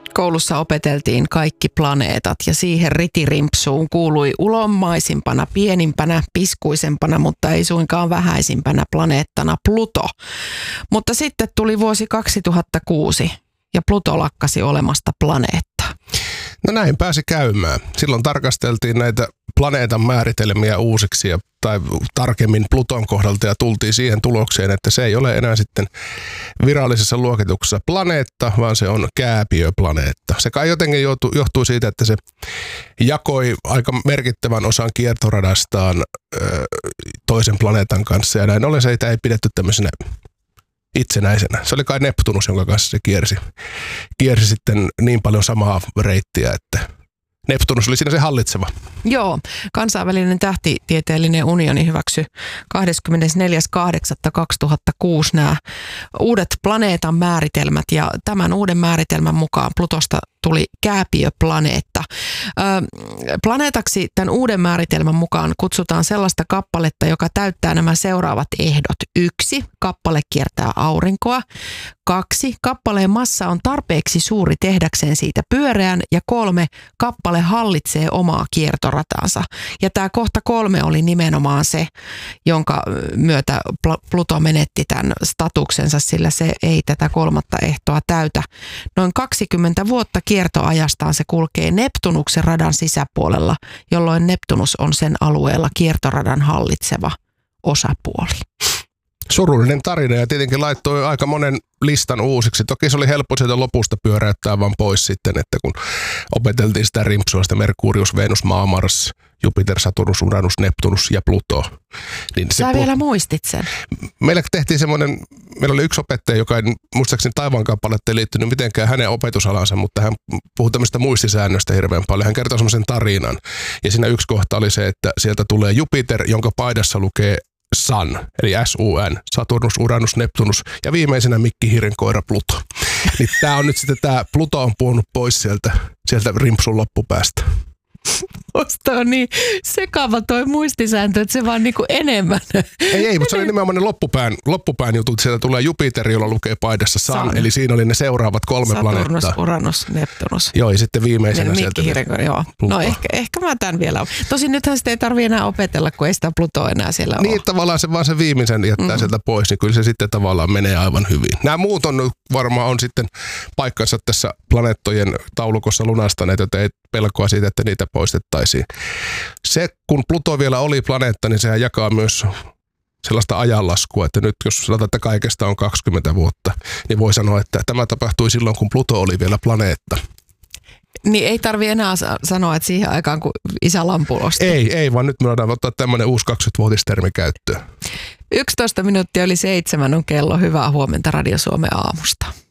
Koulussa opeteltiin kaikki planeetat ja siihen ritirimpsuun kuului ulommaisimpana, pienimpänä, piskuisempana, mutta ei suinkaan vähäisimpänä planeettana Pluto. Mutta sitten tuli vuosi 2006 ja Pluto lakkasi olemasta planeetta. No näin pääsi käymään. Silloin tarkasteltiin näitä planeetan määritelmiä uusiksi tai tarkemmin Pluton kohdalta ja tultiin siihen tulokseen, että se ei ole enää sitten virallisessa luokituksessa planeetta, vaan se on kääpiöplaneetta. Se kai jotenkin johtuu siitä, että se jakoi aika merkittävän osan kiertoradastaan toisen planeetan kanssa ja näin ollen se ei pidetty tämmöisenä itsenäisenä. Se oli kai Neptunus, jonka kanssa se kiersi sitten niin paljon samaa reittiä, että Neptunus oli siinä se hallitseva. Joo, kansainvälinen tähtitieteellinen unioni hyväksyi 24.8.2006 nämä uudet planeetan määritelmät ja tämän uuden määritelmän mukaan Plutosta tuli kääpiöplaneetta. Planeetaksi tämän uuden määritelmän mukaan kutsutaan sellaista kappaletta, joka täyttää nämä seuraavat ehdot. 1. Kappale kiertää aurinkoa. 2. Kappaleen massa on tarpeeksi suuri tehdäkseen siitä pyöreän. Ja 3. Kappale hallitsee omaa kiertorataansa. Ja tämä kohta 3 oli nimenomaan se, jonka myötä Pluto menetti tämän statuksensa, sillä se ei tätä kolmatta ehtoa täytä. Noin 20 vuotta kiertoajastaan se kulkee Neptunuksen radan sisäpuolella, jolloin Neptunus on sen alueella kiertoradan hallitseva osapuoli. Surullinen tarina ja tietenkin laittoi aika monen listan uusiksi. Toki se oli helppo sieltä lopusta pyöräyttää vaan pois sitten, että kun opeteltiin sitä rimpsua, sitä Merkurius, Venus, Maa, Mars, Jupiter, Saturnus, Uranus, Neptunus ja Pluto. Niin sä vielä muistit sen. Meillä oli yksi opettaja, joka ei muistaakseni taivaankappaletta ei liittynyt mitenkään hänen opetusalansa, mutta hän puhui tämmöistä muistisäännöstä hirveän paljon. Hän kertoi semmoisen tarinan ja siinä yksi kohta oli se, että sieltä tulee Jupiter, jonka paidassa lukee Sun, eli SUN, Saturnus, Uranus, Neptunus ja viimeisenä Mikki Hiirenkoira Pluto. Niin tää on nyt sitten tämä Pluto on puhunut pois sieltä rimpsun loppupäästä. Musta on niin sekava toi muistisääntö, että se vaan niinku enemmän. Ei, mutta se oli nimenomaan ne loppupään jutut. Sieltä tulee Jupiter, jolla lukee paidassa Sun, eli siinä oli ne seuraavat 3 planeettaa. Saturnus, Uranus, Neptunus. Joo, ja sitten viimeisenä sieltä. Joo. No ehkä mä tämän vielä. Tosin nythän sitä ei tarvitse enää opetella, kun ei sitä Plutoa enää siellä ole. Niin, tavallaan se vaan se viimeisen jättää sieltä pois, niin kyllä se sitten tavallaan menee aivan hyvin. Nämä muut varmaan sitten paikkansa tässä planeettojen taulukossa lunastaneet, joten ei pelkoa siitä, että niitä poistettaisiin. Se, kun Pluto vielä oli planeetta, niin sehän jakaa myös sellaista ajanlaskua, että nyt jos sanotaan, että kaikesta on 20 vuotta, niin voi sanoa, että tämä tapahtui silloin, kun Pluto oli vielä planeetta. Niin ei tarvitse enää sanoa, että siihen aikaan, kun isä lampulosti. Ei, vaan nyt me voidaan ottaa tämmöinen uusi 20-vuotistermi käyttöön. 11 minuuttia yli 7 on kello. Hyvää huomenta Radio Suomen aamusta.